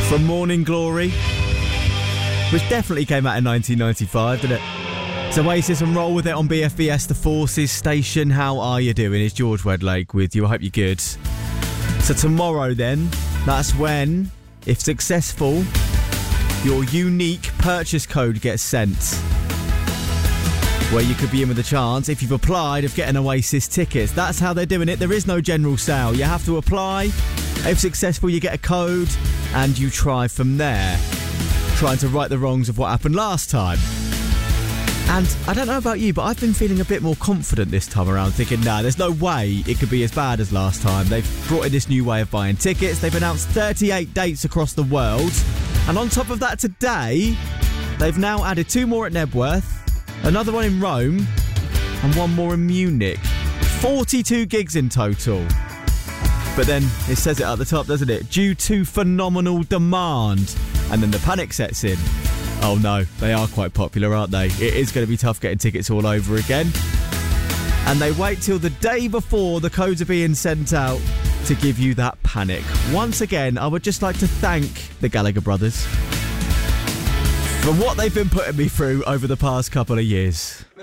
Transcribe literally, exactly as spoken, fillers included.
from Morning Glory, which definitely came out in nineteen ninety-five, didn't it? It's Oasis and Roll With It on B F B S, the Forces station. How are you doing? It's George Wedlake with you. I hope you're good. So tomorrow then, that's when, if successful, your unique purchase code gets sent, where you could be in with a chance, if you've applied, of getting Oasis tickets. That's how they're doing it. There is no general sale. You have to apply. If successful, you get a code and you try from there, trying to right the wrongs of what happened last time. And I don't know about you, but I've been feeling a bit more confident this time around, thinking, nah, there's no way it could be as bad as last time. They've brought in this new way of buying tickets. They've announced thirty-eight dates across the world. And on top of that, today, they've now added two more at Nebworth, another one in Rome, and one more in Munich. forty-two gigs in total. But then it says it at the top, doesn't it? Due to phenomenal demand. And then the panic sets in. Oh no, they are quite popular, aren't they? It is going to be tough getting tickets all over again. And they wait till the day before the codes are being sent out to give you that panic. Once again, I would just like to thank the Gallagher brothers for what they've been putting me through over the past couple of years.